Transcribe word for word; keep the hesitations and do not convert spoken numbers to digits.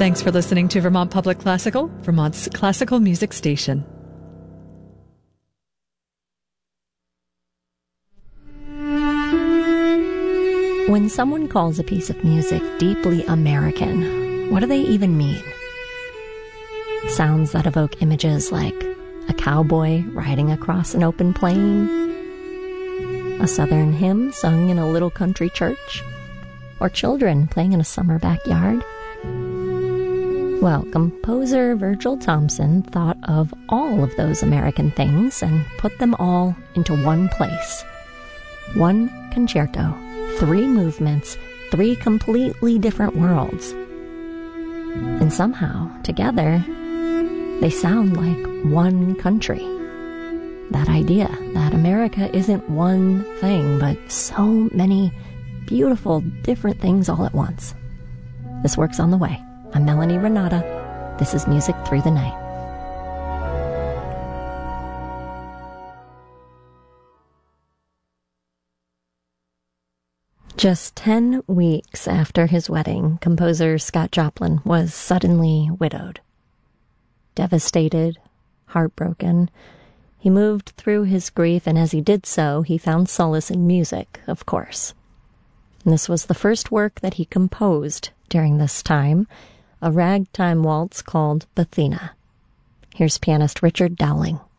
Thanks for listening to Vermont Public Classical, Vermont's classical music station. When someone calls a piece of music deeply American, what do they even mean? Sounds that evoke images like a cowboy riding across an open plain, a southern hymn sung in a little country church, or children playing in a summer backyard. Well, composer Virgil Thomson thought of all of those American things and put them all into one place. One concerto, three movements, three completely different worlds. And somehow, together, they sound like one country. That idea that America isn't one thing, but so many beautiful, different things all at once. This work's on the way. I'm Melanie Renata. This is Music Through the Night. Just ten weeks after his wedding, composer Scott Joplin was suddenly widowed. Devastated, heartbroken, he moved through his grief, and as he did so, he found solace in music, of course. And this was the first work that he composed during this time, a ragtime waltz called Bethina. Here's pianist Richard Dowling.